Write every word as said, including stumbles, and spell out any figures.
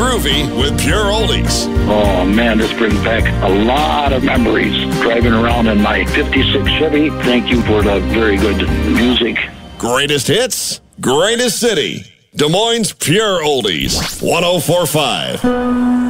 groovy with Pure Oldies. Oh, man, this brings back a lot of memories. Driving around in my fifty-six Chevy. Thank you for the very good music. Greatest hits, greatest city. Des Moines Pure Oldies, one oh four point five.